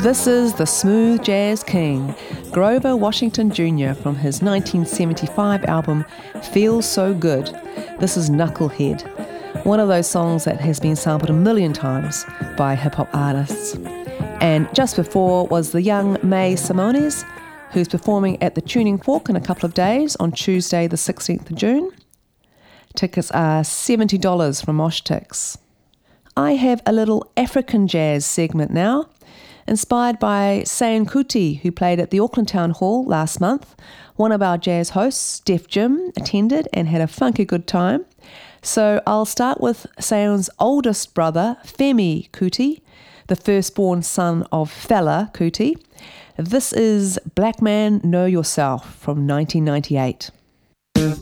This is the smooth jazz king, Grover Washington Jr. from his 1975 album Feels So Good. This is Knucklehead, one of those songs that has been sampled a million times by hip-hop artists. And just before was the young May Simones, who's performing at the Tuning Fork in a couple of days on Tuesday the 16th of June. Tickets are $70 from Oshtix. I have a little African jazz segment now, inspired by Seun Kuti, who played at the Auckland Town Hall last month. One of our jazz hosts, Def Jim, attended and had a funky good time. So I'll start with Seun's oldest brother, Femi Kuti, the firstborn son of Fela Kuti. This is Black Man Know Yourself from 1998.